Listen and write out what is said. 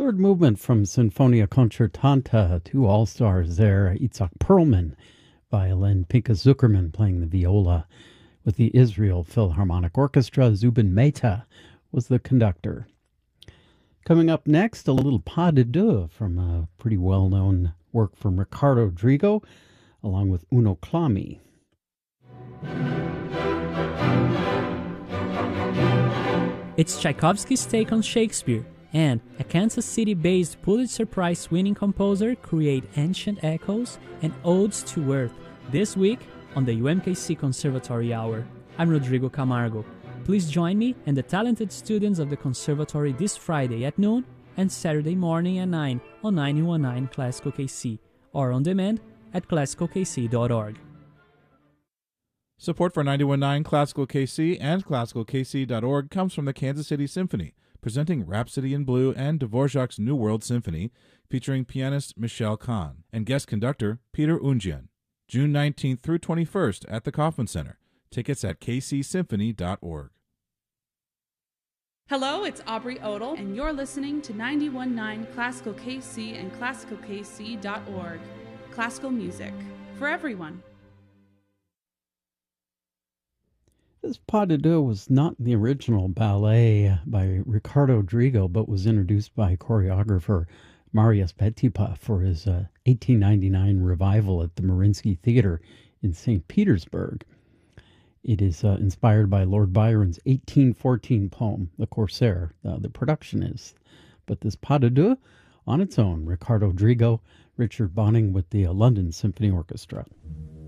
Third movement from Sinfonia Concertanta, two all-stars there, Itzhak Perlman, violin, Pinka Zuckerman playing the viola. With the Israel Philharmonic Orchestra, Zubin Mehta was the conductor. Coming up next, a little pas de deux from a pretty well-known work from Riccardo Drigo, along with Uno Clami. It's Tchaikovsky's take on Shakespeare, and a Kansas City-based Pulitzer Prize-winning composer create ancient echoes and odes to earth this week on the UMKC Conservatory Hour. I'm Rodrigo Camargo. Please join me and the talented students of the Conservatory this Friday at noon and Saturday morning at 9 on 919 Classical KC, or on demand at classicalkc.org. Support for 919 Classical KC and classicalkc.org comes from the Kansas City Symphony, presenting Rhapsody in Blue and Dvorak's New World Symphony, featuring pianist Michelle Kahn and guest conductor Peter Unjian. June 19th through 21st at the Kauffman Center. Tickets at kcsymphony.org. Hello, it's Aubrey Odell, and you're listening to 91.9 Classical KC and classicalkc.org. Classical music for everyone. This pas de deux was not the original ballet by Riccardo Drigo, but was introduced by choreographer Marius Petipa for his 1899 revival at the Mariinsky Theater in St. Petersburg. It is inspired by Lord Byron's 1814 poem, The Corsair. The production is. But this pas de deux, on its own, Riccardo Drigo, Richard Bonning with the London Symphony Orchestra.